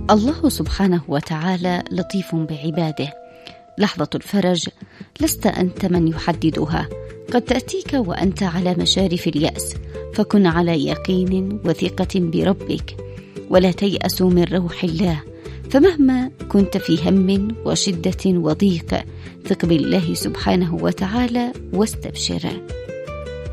الله سبحانه وتعالى لطيف بعباده. لحظة الفرج لست أنت من يحددها، قد تأتيك وأنت على مشارف اليأس، فكن على يقين وثقة بربك، ولا تيأس من روح الله، فمهما كنت في هم وشدة وضيق ثق بالله سبحانه وتعالى واستبشر.